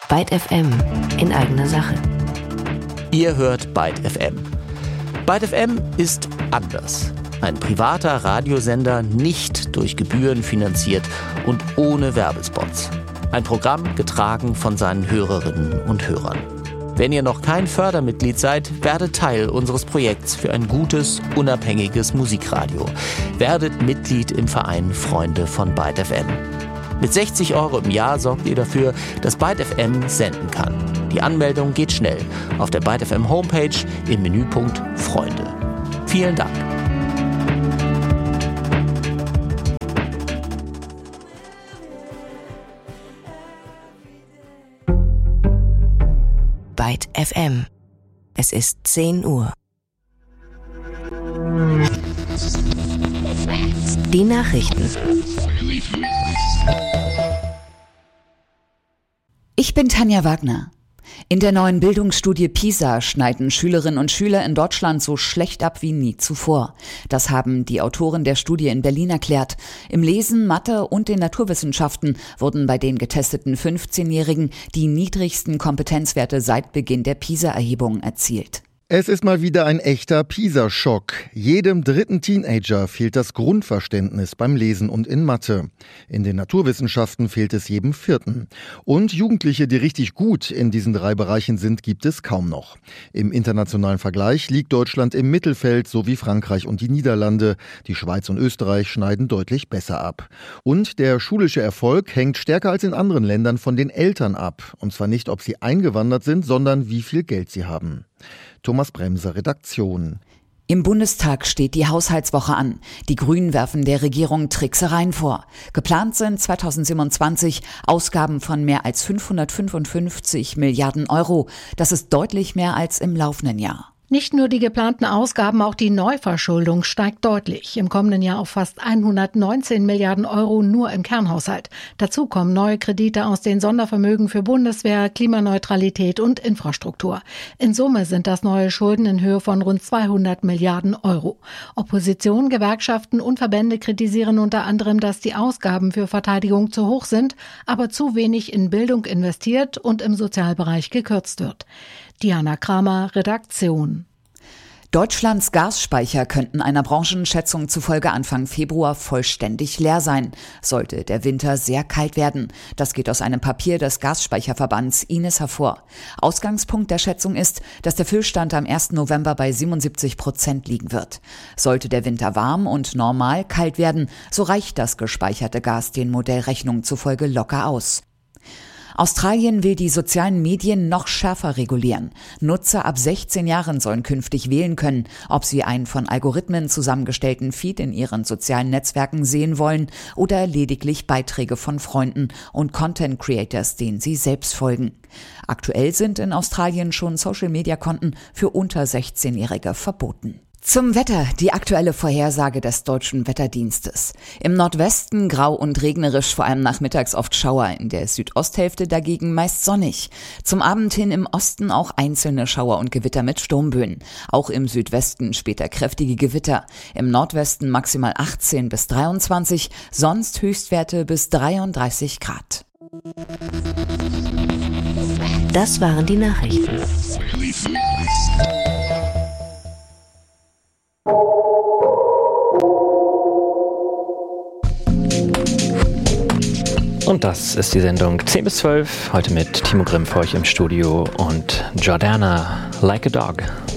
Byte FM in eigener Sache. Ihr hört Byte FM. Byte FM ist anders. Ein privater Radiosender, nicht durch Gebühren finanziert und ohne Werbespots. Ein Programm getragen von seinen Hörerinnen und Hörern. Wenn ihr noch kein Fördermitglied seid, werdet Teil unseres Projekts für ein gutes, unabhängiges Musikradio. Werdet Mitglied im Verein Freunde von Byte FM. Mit 60 € im Jahr sorgt ihr dafür, dass Byte FM senden kann. Die Anmeldung geht schnell auf der Byte FM Homepage im Menüpunkt Freunde. Vielen Dank. Byte FM. Es ist 10 Uhr. Die Nachrichten. Ich bin Tanja Wagner. In der neuen Bildungsstudie PISA schneiden Schülerinnen und Schüler in Deutschland so schlecht ab wie nie zuvor. Das haben die Autoren der Studie in Berlin erklärt. Im Lesen, Mathe und den Naturwissenschaften wurden bei den getesteten 15-Jährigen die niedrigsten Kompetenzwerte seit Beginn der PISA-Erhebung erzielt. Es ist mal wieder ein echter PISA-Schock. Jedem dritten Teenager fehlt das Grundverständnis beim Lesen und in Mathe. In den Naturwissenschaften fehlt es jedem vierten. Und Jugendliche, die richtig gut in diesen 3 Bereichen sind, gibt es kaum noch. Im internationalen Vergleich liegt Deutschland im Mittelfeld, so wie Frankreich und die Niederlande. Die Schweiz und Österreich schneiden deutlich besser ab. Und der schulische Erfolg hängt stärker als in anderen Ländern von den Eltern ab. Und zwar nicht, ob sie eingewandert sind, sondern wie viel Geld sie haben. Thomas Bremser, Redaktion. Im Bundestag steht die Haushaltswoche an. Die Grünen werfen der Regierung Tricksereien vor. Geplant sind 2027 Ausgaben von mehr als 555 Milliarden €. Das ist deutlich mehr als im laufenden Jahr. Nicht nur die geplanten Ausgaben, auch die Neuverschuldung steigt deutlich. Im kommenden Jahr auf fast 119 Milliarden € nur im Kernhaushalt. Dazu kommen neue Kredite aus den Sondervermögen für Bundeswehr, Klimaneutralität und Infrastruktur. In Summe sind das neue Schulden in Höhe von rund 200 Milliarden €. Opposition, Gewerkschaften und Verbände kritisieren unter anderem, dass die Ausgaben für Verteidigung zu hoch sind, aber zu wenig in Bildung investiert und im Sozialbereich gekürzt wird. Diana Kramer, Redaktion. Deutschlands Gasspeicher könnten einer Branchenschätzung zufolge Anfang Februar vollständig leer sein, sollte der Winter sehr kalt werden. Das geht aus einem Papier des Gasspeicherverbands Ines hervor. Ausgangspunkt der Schätzung ist, dass der Füllstand am 1. November bei 77% liegen wird. Sollte der Winter warm und normal kalt werden, so reicht das gespeicherte Gas den Modellrechnungen zufolge locker aus. Australien will die sozialen Medien noch schärfer regulieren. Nutzer ab 16 Jahren sollen künftig wählen können, ob sie einen von Algorithmen zusammengestellten Feed in ihren sozialen Netzwerken sehen wollen oder lediglich Beiträge von Freunden und Content Creators, denen sie selbst folgen. Aktuell sind in Australien schon Social-Media-Konten für unter 16-Jährige verboten. Zum Wetter, die aktuelle Vorhersage des Deutschen Wetterdienstes. Im Nordwesten grau und regnerisch, vor allem nachmittags oft Schauer, in der Südosthälfte dagegen meist sonnig. Zum Abend hin im Osten auch einzelne Schauer und Gewitter mit Sturmböen. Auch im Südwesten später kräftige Gewitter. Im Nordwesten maximal 18 bis 23, sonst Höchstwerte bis 33 Grad. Das waren die Nachrichten. Und das ist die Sendung 10 bis 12, heute mit Timo Grimm für euch im Studio und Jordana, Like a Dog.